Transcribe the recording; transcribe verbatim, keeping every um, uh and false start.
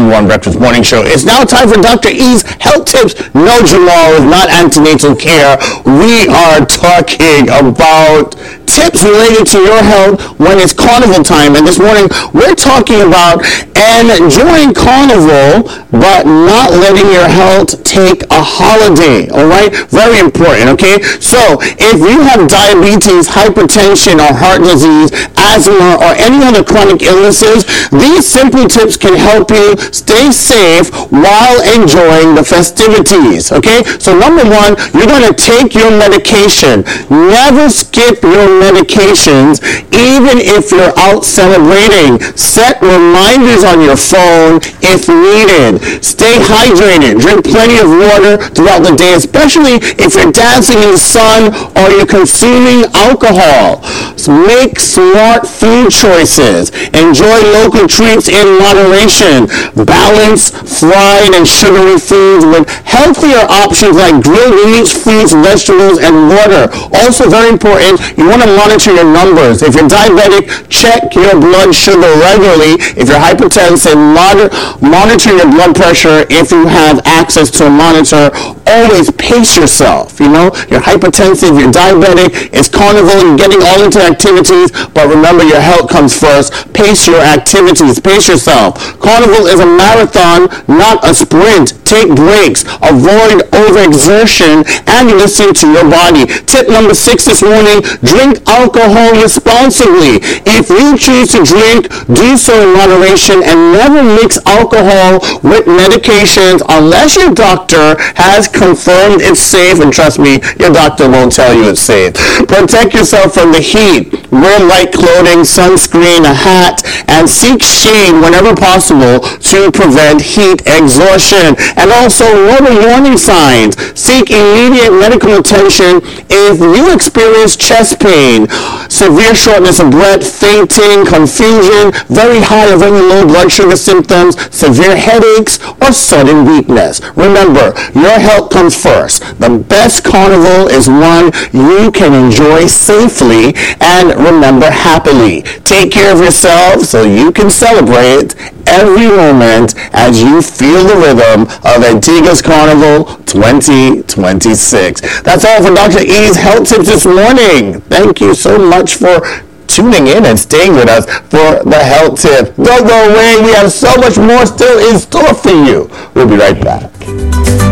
One Breakfast Morning Show. It's now time for Doctor E's Health Tips. No, Jamal, it's not antenatal care. We are talking about tips related to your health when it's carnival time. And this morning, we're talking about enjoying carnival, but not letting your health take a holiday. All right? Very important, okay? So, if you have diabetes, hypertension, or heart disease, asthma, or any other chronic illnesses, these simple tips can help you stay safe while enjoying the festivities, okay? So number one, you're going to take your medication. Never skip your medications, even if you're out celebrating. Set reminders on your phone if needed. Stay hydrated. Drink plenty of water throughout the day, especially if you're dancing in the sun or you're consuming alcohol. So make smart food choices. Enjoy local treats in moderation. Balance fried and sugary foods with healthier options like grilled meats, fruits, vegetables, and water. Also very important, you want to monitor your numbers. If you're diabetic, check your blood sugar regularly. If you're hypertensive, moder- monitor your blood pressure. If you have access to a monitor, always pace yourself. You know, you're hypertensive, you're diabetic, it's carnival, you're getting all into activities, but remember your health comes first. Pace your activities, pace yourself. Carnival is a marathon, not a sprint. Take breaks, avoid overexertion, and listen to your body. Tip number six this morning, drink alcohol responsibly. If you choose to drink, do so in moderation and never mix alcohol with medications unless your doctor has confirmed it's safe, and trust me, your doctor won't tell you it's safe. Protect yourself from the heat. Wear light clothing, sunscreen, a hat, and seek shade whenever possible to prevent heat exhaustion. And also, what are warning signs? Seek immediate medical attention if you experience chest pain, severe shortness of breath, fainting, confusion, very high or very low blood sugar symptoms, severe headaches, or sudden weakness. Remember, your health comes first. The best carnival is one you can enjoy safely and remember happily. Take care of yourself so you can celebrate every moment as you feel the rhythm of Antigua's Carnival twenty twenty-six. That's all for Doctor E's Health Tips this morning. Thank you so much for tuning in and staying with us for the health tip. Don't go away. We have so much more still in store for you. We'll be right back.